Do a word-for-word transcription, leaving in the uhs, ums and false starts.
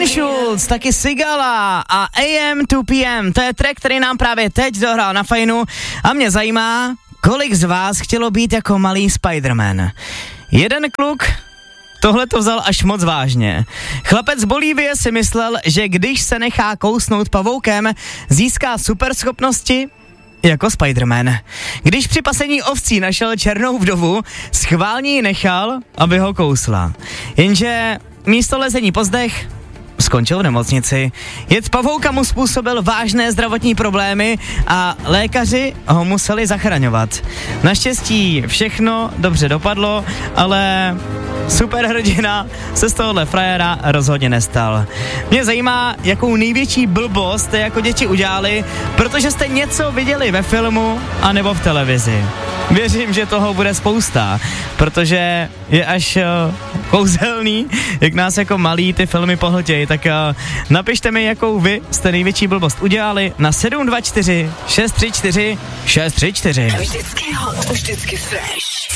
Robin Schulz, taky Sigala a A M two P M, to je track, který nám právě teď dohrál na Fajnu a mě zajímá, kolik z vás chtělo být jako malý Spider-Man. Jeden kluk tohle to vzal až moc vážně. Chlapec z Bolívie si myslel, že když se nechá kousnout pavoukem, získá superschopnosti jako Spider-Man. Když při pasení ovcí našel černou vdovu, schválně ji nechal, aby ho kousla. Jenže místo lezení po zdech skončil v nemocnici. Jed pavouka mu způsobil vážné zdravotní problémy a lékaři ho museli zachraňovat. Naštěstí všechno dobře dopadlo, ale superhrdina se z tohohle frajera rozhodně nestal. Mě zajímá, jakou největší blbost jste jako děti udělali, protože jste něco viděli ve filmu anebo v televizi. Věřím, že toho bude spousta, protože je až uh, kouzelný, jak nás jako malí ty filmy pohltějí, tak uh, napište mi, jakou vy jste největší blbost udělali na sedm dva čtyři šest tři čtyři šest tři čtyři. Vždycky hot, vždycky fresh.